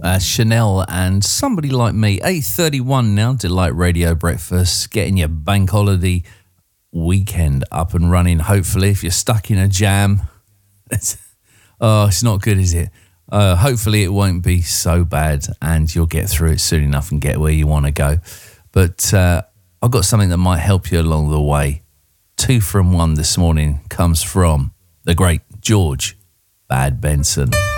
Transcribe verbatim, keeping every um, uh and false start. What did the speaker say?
Uh, Chanel and Somebody Like Me. eight thirty-one now, Delight Radio Breakfast, getting your bank holiday weekend up and running, hopefully. If you're stuck in a jam, it's, oh, it's not good, is it? Uh, hopefully it won't be so bad and you'll get through it soon enough and get where you want to go. But uh, I've got something that might help you along the way. Two from one this morning comes from the great George Bad Benson.